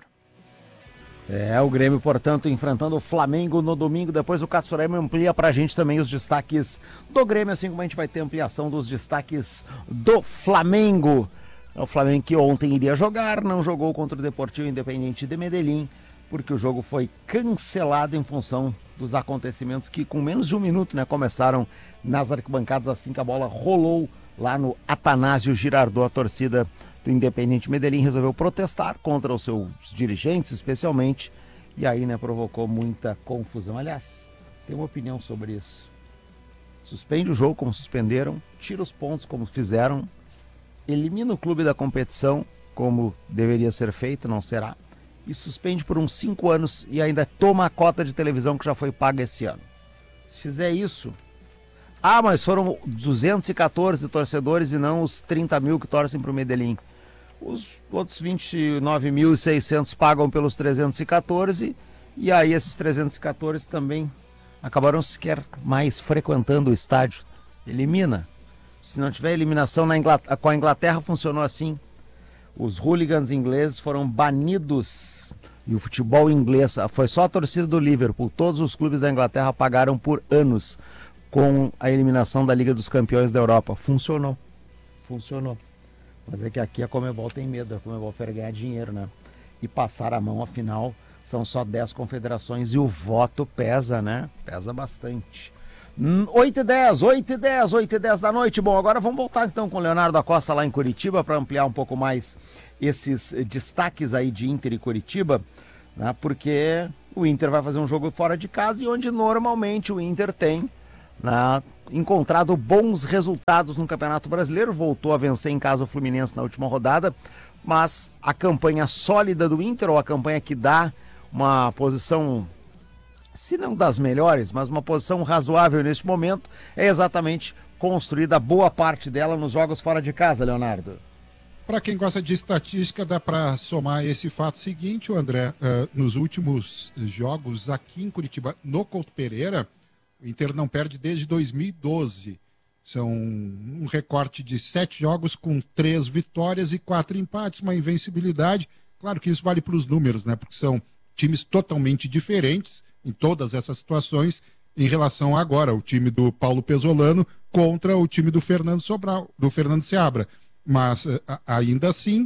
O Grêmio, portanto, enfrentando o Flamengo no domingo. Depois o Katsurayama amplia pra gente também os destaques do Grêmio, assim como a gente vai ter ampliação dos destaques do Flamengo. O Flamengo que ontem iria jogar, não jogou contra o Deportivo Independiente de Medellín, porque o jogo foi cancelado em função dos acontecimentos que, com menos de um minuto, né, começaram nas arquibancadas assim que a bola rolou lá no Atanásio Girardot. A torcida do Independiente Medellín resolveu protestar contra os seus dirigentes, especialmente, e aí, né, provocou muita confusão. Aliás, tem uma opinião sobre isso. Suspende o jogo como suspenderam, tira os pontos como fizeram, elimina o clube da competição como deveria ser feito, não será, e suspende por uns 5 anos e ainda toma a cota de televisão que já foi paga esse ano. Se fizer isso... mas foram 214 torcedores e não os 30 mil que torcem para o Medellín. Os outros 29.600 pagam pelos 314 e aí esses 314 também acabaram sequer mais frequentando o estádio. Elimina. Se não tiver eliminação com a Inglaterra funcionou assim. Os hooligans ingleses foram banidos e o futebol inglês, foi só a torcida do Liverpool, todos os clubes da Inglaterra pagaram por anos com a eliminação da Liga dos Campeões da Europa. Funcionou. funcionou. Mas é que aqui a Conmebol tem medo, a Conmebol quer ganhar dinheiro, né? E passar a mão, afinal, são só 10 confederações e o voto pesa, né? Pesa bastante. 8h10 da noite. Bom, agora vamos voltar então com o Leonardo Acosta lá em Curitiba para ampliar um pouco mais esses destaques aí de Inter e Curitiba, né? Porque o Inter vai fazer um jogo fora de casa e onde normalmente o Inter tem, né, encontrado bons resultados no Campeonato Brasileiro, voltou a vencer em casa o Fluminense na última rodada, mas a campanha sólida do Inter, ou a campanha que dá uma posição, se não das melhores, mas uma posição razoável neste momento, é exatamente construída boa parte dela nos jogos fora de casa, Leonardo. Para quem gosta de estatística, dá para somar esse fato seguinte, o André, nos últimos jogos aqui em Curitiba, no Couto Pereira, o Inter não perde desde 2012. São um recorte de 7 jogos com 3 vitórias e 4 empates, uma invencibilidade. Claro que isso vale para os números, né? Porque são times totalmente diferentes em todas essas situações em relação a agora, o time do Paulo Pesolano contra o time do Fernando Sobral, do Fernando Seabra. Mas ainda assim,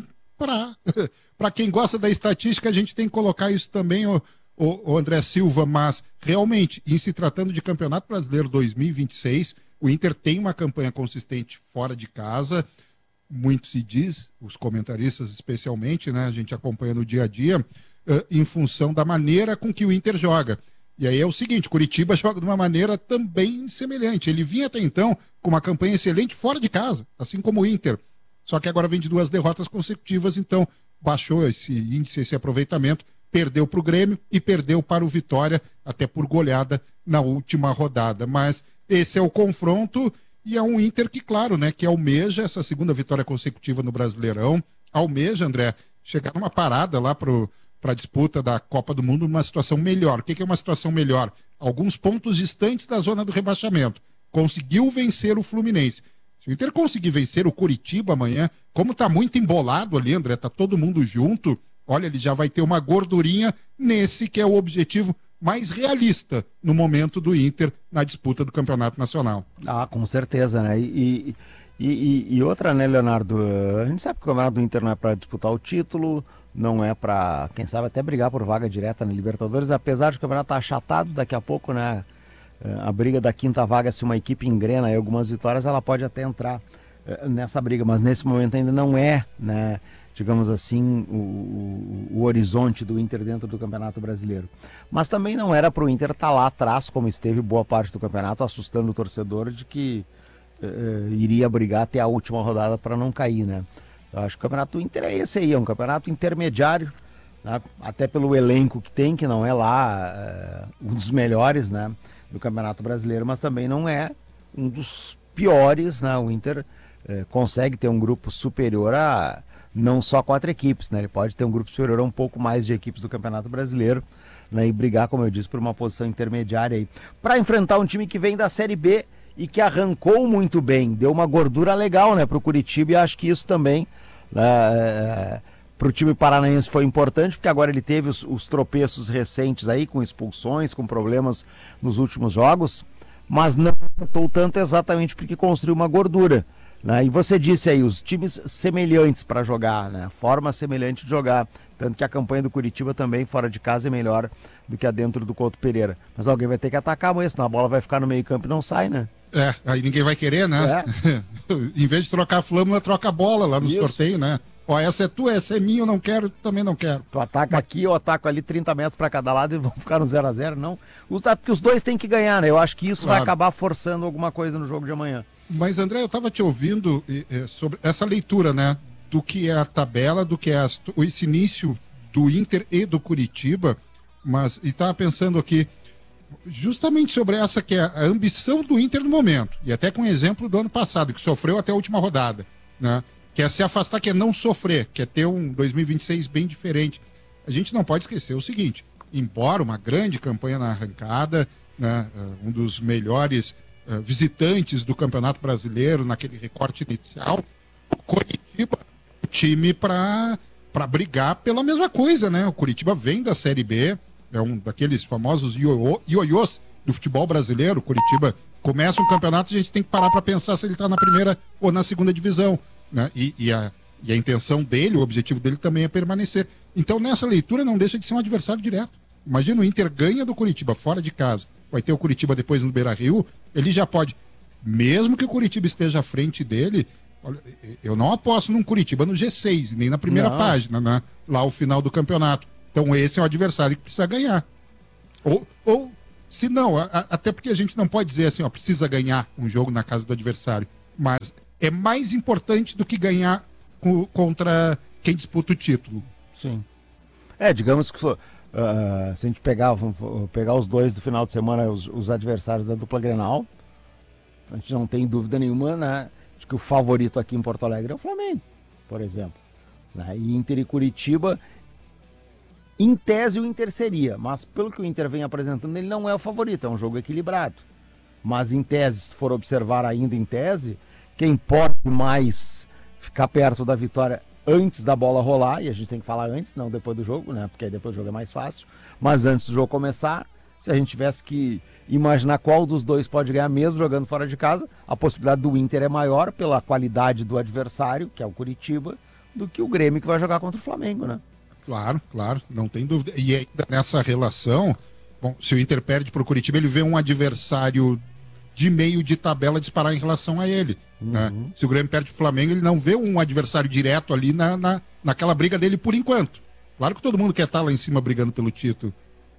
para quem gosta da estatística, a gente tem que colocar isso também, o André Silva, mas realmente, em se tratando de Campeonato Brasileiro 2026, o Inter tem uma campanha consistente fora de casa, muito se diz, os comentaristas especialmente, né, a gente acompanha no dia a dia, em função da maneira com que o Inter joga. E aí é o seguinte, Curitiba joga de uma maneira também semelhante, ele vinha até então com uma campanha excelente fora de casa, assim como o Inter, só que agora vem de 2 derrotas consecutivas, então baixou esse índice, esse aproveitamento, perdeu para o Grêmio e perdeu para o Vitória, até por goleada na última rodada. Mas esse é o confronto e é um Inter que, claro, né, que almeja essa segunda vitória consecutiva no Brasileirão, almeja, André, chegar numa parada lá para a disputa da Copa do Mundo numa situação melhor. O que é uma situação melhor? Alguns pontos distantes da zona do rebaixamento. Conseguiu vencer o Fluminense. Se o Inter conseguir vencer o Curitiba amanhã, como está muito embolado ali, André, está todo mundo junto, olha, ele já vai ter uma gordurinha nesse que é o objetivo mais realista no momento do Inter na disputa do Campeonato Nacional. Ah, com certeza, né? E outra, né, Leonardo? A gente sabe que o Campeonato do Inter não é para disputar o título, não é para, quem sabe, até brigar por vaga direta na Libertadores, apesar de o campeonato estar achatado daqui a pouco, né? A briga da 5ª vaga, se uma equipe engrena aí algumas vitórias, ela pode até entrar nessa briga, mas nesse momento ainda não é, né, digamos assim, o horizonte do Inter dentro do Campeonato Brasileiro. Mas também não era para o Inter estar lá atrás, como esteve boa parte do campeonato, assustando o torcedor de que iria brigar até a última rodada para não cair, né? Eu acho que o Campeonato do Inter é esse aí, é um campeonato intermediário, né, até pelo elenco que tem, que não é lá um dos melhores, né, do Campeonato Brasileiro, mas também não é um dos piores, né? O Inter consegue ter um grupo superior a não só 4 equipes, né? Ele pode ter um grupo superior a um pouco mais de equipes do Campeonato Brasileiro, né? E brigar, como eu disse, por uma posição intermediária aí, para enfrentar um time que vem da Série B e que arrancou muito bem, deu uma gordura legal, né, para o Curitiba, e acho que isso também para o time paranaense foi importante, porque agora ele teve os tropeços recentes aí, com expulsões, com problemas nos últimos jogos, mas não acertou tanto exatamente porque construiu uma gordura, né? E você disse aí, os times semelhantes para jogar, né? Forma semelhante de jogar, tanto que a campanha do Curitiba também fora de casa é melhor do que a dentro do Couto Pereira. Mas alguém vai ter que atacar amanhã, senão a bola vai ficar no meio campo e não sai, né? Aí ninguém vai querer, né? Em vez de trocar a flâmula, troca a bola lá no sorteio, né? Ó, essa é tua, essa é minha, eu não quero, também não quero. Tu ataca aqui, eu ataco ali 30 metros para cada lado e vão ficar no 0-0, não. Porque os dois têm que ganhar, né? Eu acho que isso vai acabar forçando alguma coisa no jogo de amanhã. Mas, André, eu estava te ouvindo sobre essa leitura, né? Do que é a tabela, do que é esse início do Inter e do Curitiba, e estava pensando aqui justamente sobre essa que é a ambição do Inter no momento, e até com o exemplo do ano passado, que sofreu até a última rodada, né? Que é se afastar, que é não sofrer, que é ter um 2026 bem diferente. A gente não pode esquecer o seguinte, embora uma grande campanha na arrancada, né, um dos melhores visitantes do Campeonato Brasileiro naquele recorte inicial, o Curitiba, o time para brigar pela mesma coisa, né? O Curitiba vem da Série B, é um daqueles famosos ioiôs do futebol brasileiro. O Curitiba começa um campeonato, a gente tem que parar para pensar se ele está na primeira ou na segunda divisão. né? E a intenção dele, o objetivo dele também é permanecer. Então, nessa leitura, não deixa de ser um adversário direto. Imagina, o Inter ganha do Curitiba fora de casa, vai ter o Curitiba depois no Beira-Rio, ele já pode, mesmo que o Curitiba esteja à frente dele, olha, eu não aposto num Curitiba no G6, nem na primeira página, né? Lá ao final do campeonato. Então esse é um adversário que precisa ganhar. Ou se não, até porque a gente não pode dizer assim, ó, precisa ganhar um jogo na casa do adversário, mas é mais importante do que ganhar contra quem disputa o título. Sim. Digamos que se a gente pegar os dois do final de semana, os adversários da dupla Grenal, a gente não tem dúvida nenhuma, né, de que o favorito aqui em Porto Alegre é o Flamengo, por exemplo. Né? E Inter e Curitiba, em tese o Inter seria, mas pelo que o Inter vem apresentando, ele não é o favorito, é um jogo equilibrado. Mas em tese, se for observar ainda em tese, quem pode mais ficar perto da vitória antes da bola rolar, e a gente tem que falar antes, não depois do jogo, né? Porque aí depois do jogo é mais fácil, mas antes do jogo começar, se a gente tivesse que imaginar qual dos dois pode ganhar mesmo jogando fora de casa, a possibilidade do Inter é maior pela qualidade do adversário, que é o Curitiba, do que o Grêmio que vai jogar contra o Flamengo, né? Claro, não tem dúvida. E ainda nessa relação, bom, se o Inter perde para o Curitiba, ele vê um adversário de meio de tabela disparar em relação a ele. Né? Se o Grêmio perde para o Flamengo, ele não vê um adversário direto ali naquela briga dele por enquanto. Claro que todo mundo quer estar lá em cima brigando pelo título.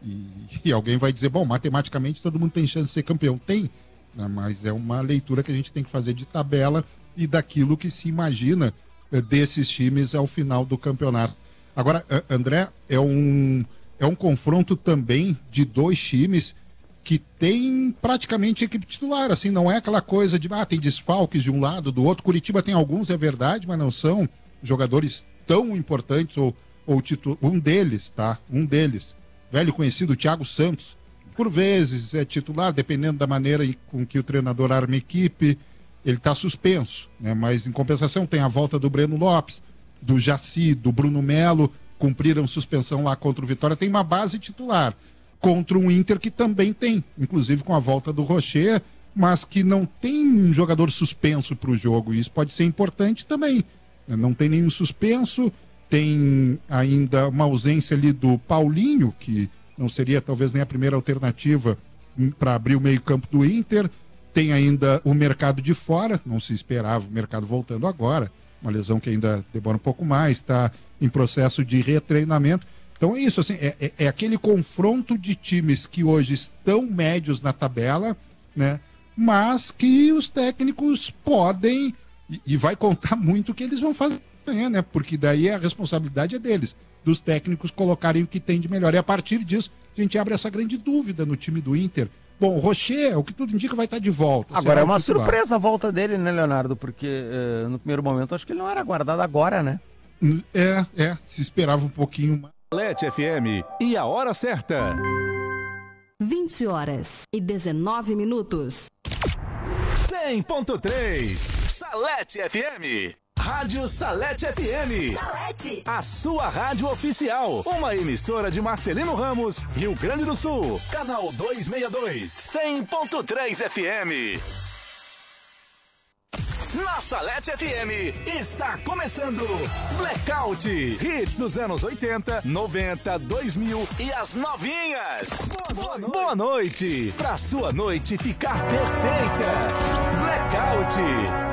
E alguém vai dizer, bom, matematicamente todo mundo tem chance de ser campeão. Tem, né? Mas é uma leitura que a gente tem que fazer de tabela e daquilo que se imagina desses times ao final do campeonato. Agora, André, é um confronto também de dois times que tem praticamente equipe titular, assim, não é aquela coisa de, tem desfalques de um lado, do outro. Curitiba tem alguns, é verdade, mas não são jogadores tão importantes, ou um deles, velho conhecido, Thiago Santos, por vezes é titular, dependendo da maneira com que o treinador arma a equipe, ele está suspenso, né? Mas em compensação tem a volta do Breno Lopes, do Jaci, do Bruno Melo, cumpriram suspensão lá contra o Vitória, tem uma base titular. Contra um Inter que também tem, inclusive com a volta do Rocher, mas que não tem um jogador suspenso para o jogo, e isso pode ser importante também. Não tem nenhum suspenso, tem ainda uma ausência ali do Paulinho, que não seria talvez nem a primeira alternativa para abrir o meio-campo do Inter, tem ainda o mercado de fora, não se esperava o mercado voltando agora, uma lesão que ainda demora um pouco mais, está em processo de retreinamento. Então é isso, assim, é aquele confronto de times que hoje estão médios na tabela, né? Mas que os técnicos podem, e vai contar muito o que eles vão fazer, né? Porque daí a responsabilidade é deles, dos técnicos colocarem o que tem de melhor. E a partir disso, a gente abre essa grande dúvida no time do Inter. Bom, o Rocher, o que tudo indica, vai estar de volta. Agora é uma surpresa a volta dele, né, Leonardo? Porque no primeiro momento acho que ele não era guardado agora, né? Se esperava um pouquinho mais. Salete FM e a hora certa. 20h19. 100.3 Salete FM. Rádio Salete FM. Salete. A sua rádio oficial. Uma emissora de Marcelino Ramos, Rio Grande do Sul. Canal 262. 100.3 FM. Na Salete FM está começando Blackout, hits dos anos 80, 90, 2000 e as novinhas. Boa noite, pra sua noite ficar perfeita. Blackout.